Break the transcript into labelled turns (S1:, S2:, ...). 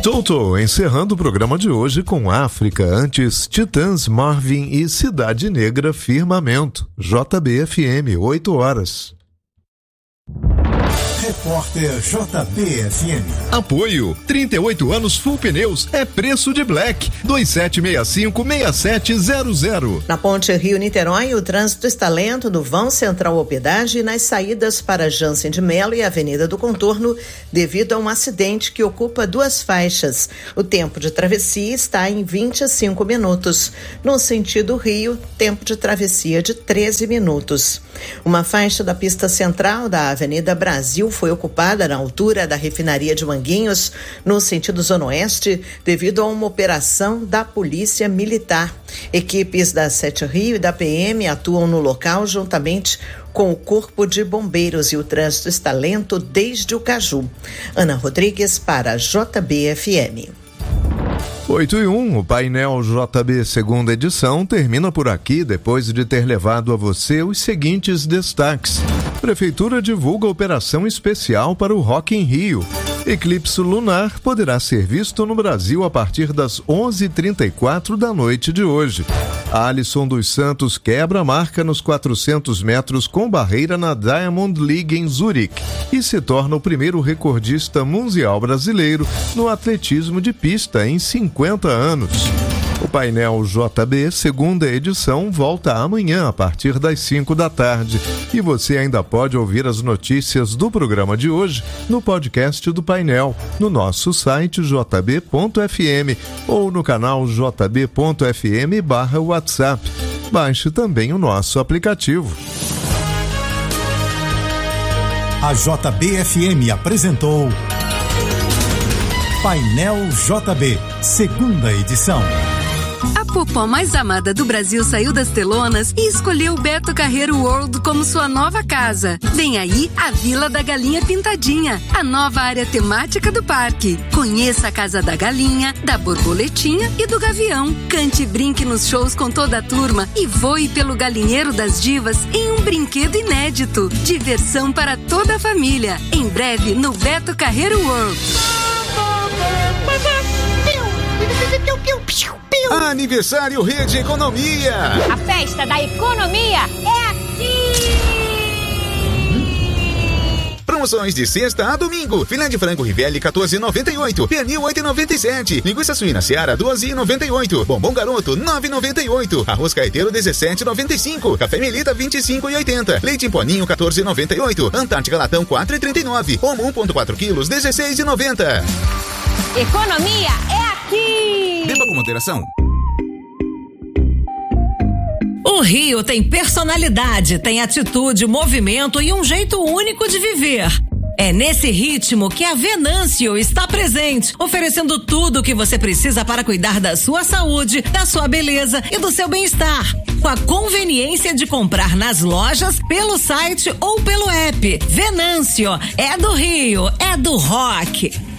S1: Toto, encerrando o programa de hoje com África, antes Titãs, Marvin e Cidade Negra, Firmamento. JBFM, 8 horas.
S2: Repórter JBFM.
S1: Apoio, 38 anos Full Pneus, é preço de Black, 2765-6700.
S3: Na ponte Rio-Niterói, o trânsito está lento no vão central ao pedágio e nas saídas para Jansen de Melo e Avenida do Contorno, devido a um acidente que ocupa 2 faixas. O tempo de travessia está em 25 minutos. No sentido Rio, tempo de travessia de 13 minutos. Uma faixa da pista central da Avenida Brasil foi ocupada na altura da refinaria de Manguinhos, no sentido Zona Oeste, devido a uma operação da Polícia Militar. Equipes da 7 Rio e da PM atuam no local juntamente com o Corpo de Bombeiros e o trânsito está lento desde o Caju. Ana Rodrigues para JBFM.
S1: 8:01, o painel JB segunda edição termina por aqui depois de ter levado a você os seguintes destaques. Prefeitura divulga operação especial para o Rock in Rio. Eclipse lunar poderá ser visto no Brasil a partir das 11h34 da noite de hoje. Alisson dos Santos quebra a marca nos 400 metros com barreira na Diamond League em Zurique e se torna o primeiro recordista mundial brasileiro no atletismo de pista em 50 anos. O painel JB, segunda edição, volta amanhã a partir das 5 da tarde. E você ainda pode ouvir as notícias do programa de hoje no podcast do painel, no nosso site jb.fm ou no canal jb.fm/WhatsApp. Baixe também o nosso aplicativo.
S2: A JBFM apresentou Painel JB, segunda edição.
S4: A popó mais amada do Brasil saiu das telonas e escolheu o Beto Carreiro World como sua nova casa. Vem aí a Vila da Galinha Pintadinha, a nova área temática do parque. Conheça a Casa da Galinha, da Borboletinha e do Gavião. Cante e brinque nos shows com toda a turma e voe pelo Galinheiro das Divas em um brinquedo inédito. Diversão para toda a família. Em breve no Beto Carreiro World.
S5: Aniversário Rede Economia.
S6: A festa da economia é aqui.
S5: Promoções de sexta a domingo. Filé de frango Rivelli 14,98. Pernil 8,97. Linguiça suína Seara 12,98. Bombom Garoto 9,98. Arroz caeteiro 17,95. Café Melita 25,80. Leite em poninho 14,98. Antártica Latão 4,39. Homo 1,4 quilos 16,90.
S6: Economia é aqui.
S5: Beba com moderação.
S7: O Rio tem personalidade, tem atitude, movimento e um jeito único de viver. É nesse ritmo que a Venâncio está presente, oferecendo tudo o que você precisa para cuidar da sua saúde, da sua beleza e do seu bem-estar. Com a conveniência de comprar nas lojas, pelo site ou pelo app. Venâncio é do Rio, é do rock.